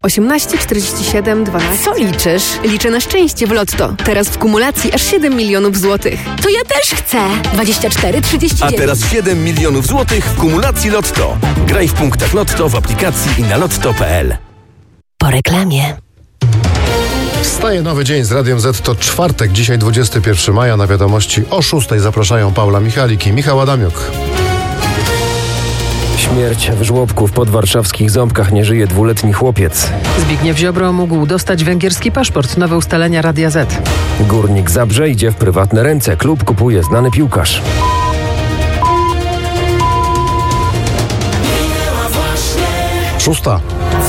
18 47 12. Co liczysz? Liczę na szczęście w Lotto. Teraz w kumulacji aż 7 milionów złotych. To ja też chcę. 24 39. A teraz 7 milionów złotych w kumulacji Lotto. Graj w punktach Lotto w aplikacji i na lotto.pl. Po reklamie. Wstaje nowy dzień z Radiem Z. To czwartek, dzisiaj 21 maja. Na wiadomości o 6 zapraszają Paula Michalik i Michał Adamiuk. Śmierć w żłobku w podwarszawskich Ząbkach. Nie żyje 2-letni chłopiec. Zbigniew Ziobro mógł dostać węgierski paszport. Nowe ustalenia Radia Z. Górnik Zabrze idzie w prywatne ręce. Klub kupuje znany piłkarz. Szósta.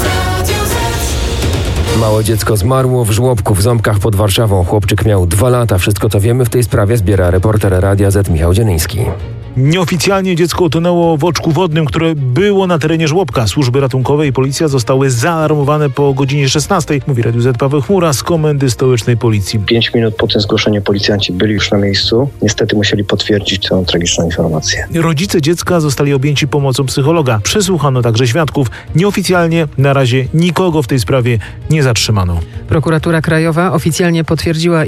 Małe dziecko zmarło w żłobku w Ząbkach pod Warszawą. Chłopczyk miał 2 lata. Wszystko, co wiemy w tej sprawie, zbiera reporter Radia Z Michał Dzielyński. Nieoficjalnie dziecko utonęło w oczku wodnym, które było na terenie żłobka. Służby ratunkowe i policja zostały zaalarmowane po godzinie 16. Mówi Radiu Z Paweł Chmura z Komendy Stołecznej Policji. 5 minut po tym zgłoszeniu policjanci byli już na miejscu. Niestety musieli potwierdzić tę tragiczną informację. Rodzice dziecka zostali objęci pomocą psychologa. Przesłuchano także świadków. Nieoficjalnie na razie nikogo w tej sprawie nie zatrzymano. Prokuratura Krajowa oficjalnie potwierdziła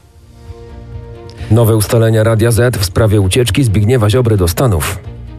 Nowe ustalenia Radia Z w sprawie ucieczki Zbigniewa Ziobry do Stanów.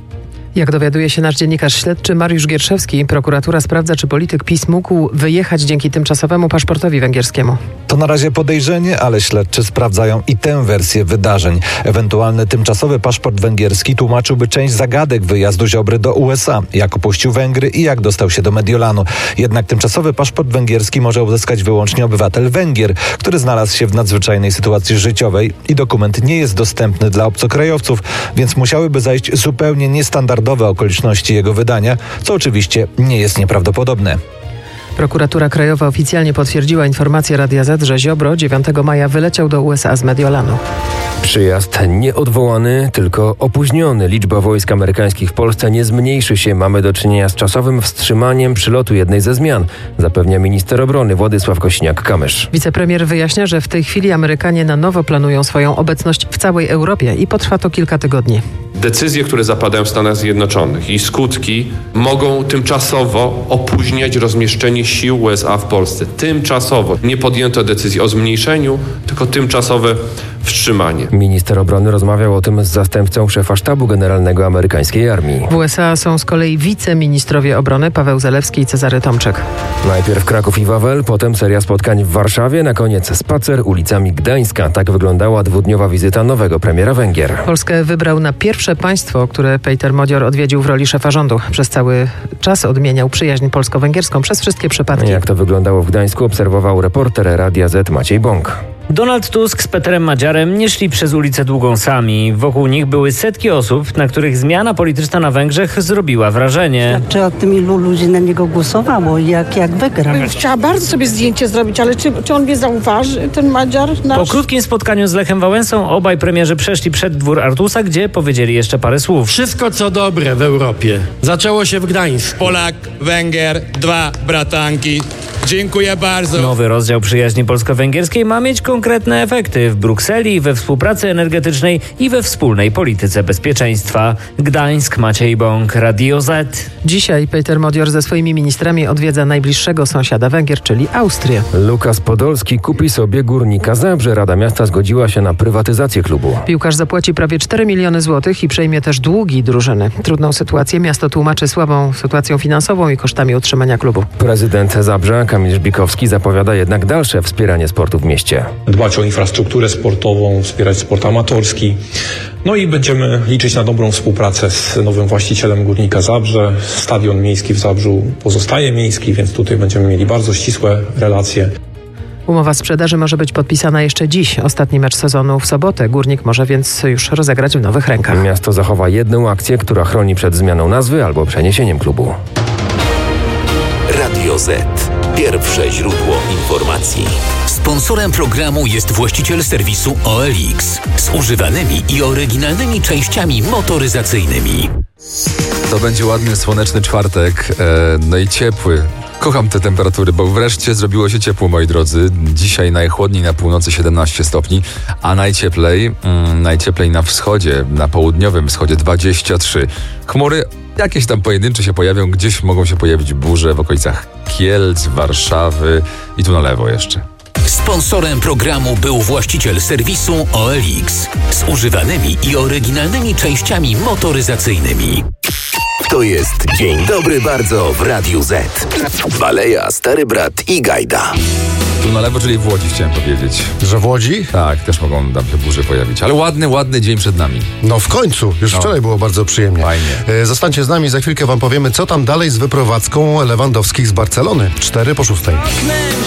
Jak dowiaduje się nasz dziennikarz śledczy Mariusz Gierszewski, prokuratura sprawdza, czy polityk PiS mógł wyjechać dzięki tymczasowemu paszportowi węgierskiemu. To na razie podejrzenie, ale śledczy sprawdzają i tę wersję wydarzeń. Ewentualny tymczasowy paszport węgierski tłumaczyłby część zagadek wyjazdu Ziobry do USA, jak opuścił Węgry i jak dostał się do Mediolanu. Jednak tymczasowy paszport węgierski może uzyskać wyłącznie obywatel Węgier, który znalazł się w nadzwyczajnej sytuacji życiowej i dokument nie jest dostępny dla obcokrajowców, więc musiałyby zajść zupełnie niestandardowe okoliczności jego wydania, co oczywiście nie jest nieprawdopodobne. Prokuratura Krajowa oficjalnie potwierdziła informację Radia Z, że Ziobro 9 maja wyleciał do USA z Mediolanu. Przyjazd nieodwołany, tylko opóźniony. Liczba wojsk amerykańskich w Polsce nie zmniejszy się. Mamy do czynienia z czasowym wstrzymaniem przylotu jednej ze zmian, zapewnia minister obrony Władysław Kosiniak-Kamysz. Wicepremier wyjaśnia, że w tej chwili Amerykanie na nowo planują swoją obecność w całej Europie i potrwa to kilka tygodni. Decyzje, które zapadają w Stanach Zjednoczonych i skutki mogą tymczasowo opóźniać rozmieszczenie sił USA w Polsce. Tymczasowo. Nie podjęto decyzji o zmniejszeniu, tylko tymczasowe wstrzymanie. Minister obrony rozmawiał o tym z zastępcą szefa sztabu generalnego amerykańskiej armii. W USA są z kolei wiceministrowie obrony Paweł Zalewski i Cezary Tomczyk. Najpierw Kraków i Wawel, potem seria spotkań w Warszawie, na koniec spacer ulicami Gdańska. Tak wyglądała 2-dniowa wizyta nowego premiera Węgier. Polskę wybrał na pierwsze państwo, które Peter Modzior odwiedził w roli szefa rządu. Przez cały czas odmieniał przyjaźń polsko-węgierską przez wszystkie przypadki. Jak to wyglądało w Gdańsku, obserwował reporter Radia Z Maciej Bąk. Donald Tusk z Peterem Madziarem nie szli przez ulicę długą sami. Wokół nich były setki osób, na których zmiana polityczna na Węgrzech zrobiła wrażenie. Czy o tym ilu ludzi na niego głosowało, jak wygrał? Chciała bardzo sobie zdjęcie zrobić, ale czy on mnie zauważy, ten Madziar nasz? Po krótkim spotkaniu z Lechem Wałęsą obaj premierzy przeszli przed dwór Artusa, gdzie powiedzieli jeszcze parę słów. Wszystko co dobre w Europie zaczęło się w Gdańsku. Polak, Węgier, 2 bratanki. Dziękuję bardzo. Nowy rozdział przyjaźni polsko-węgierskiej ma mieć konkretne efekty w Brukseli, we współpracy energetycznej i we wspólnej polityce bezpieczeństwa. Gdańsk, Maciej Bąk, Radio Z. Dzisiaj Peter Modzior ze swoimi ministrami odwiedza najbliższego sąsiada Węgier, czyli Austrię. Lukas Podolski kupi sobie Górnika Zabrze. Rada Miasta zgodziła się na prywatyzację klubu. Piłkarz zapłaci prawie 4 miliony złotych i przejmie też długi drużyny. Trudną sytuację miasto tłumaczy słabą sytuacją finansową i kosztami utrzymania klubu. Prezydent Zabrza Kamil Żbikowski zapowiada jednak dalsze wspieranie sportu w mieście. Dbać o infrastrukturę sportową, wspierać sport amatorski. No i będziemy liczyć na dobrą współpracę z nowym właścicielem Górnika Zabrze. Stadion miejski w Zabrzu pozostaje miejski, więc tutaj będziemy mieli bardzo ścisłe relacje. Umowa sprzedaży może być podpisana jeszcze dziś. Ostatni mecz sezonu w sobotę. Górnik może więc już rozegrać w nowych rękach. Miasto zachowa jedną akcję, która chroni przed zmianą nazwy albo przeniesieniem klubu. Radio Z. Pierwsze źródło informacji. Sponsorem programu jest właściciel serwisu OLX z używanymi i oryginalnymi częściami motoryzacyjnymi. To będzie ładny, słoneczny czwartek, no i ciepły. Kocham te temperatury, bo wreszcie zrobiło się ciepło, moi drodzy. Dzisiaj najchłodniej na północy 17 stopni, a najcieplej na wschodzie, na południowym wschodzie 23. Chmury Jakieś tam pojedyncze się pojawią, gdzieś mogą się pojawić burze w okolicach Kielc, Warszawy i tu na lewo jeszcze. Sponsorem programu był właściciel serwisu OLX z używanymi i oryginalnymi częściami motoryzacyjnymi. To jest Dzień Dobry Bardzo w Radiu Z. Baleja, Stary Brat i Gajda. Tu na lewo, czyli w Łodzi chciałem powiedzieć. Że w Łodzi? Tak, też mogą tam się burze pojawić. Ale ładny dzień przed nami. No w końcu. Już wczoraj było bardzo przyjemnie. Fajnie. Zostańcie z nami, za chwilkę wam powiemy, co tam dalej z wyprowadzką Lewandowskich z Barcelony. 4 po 6.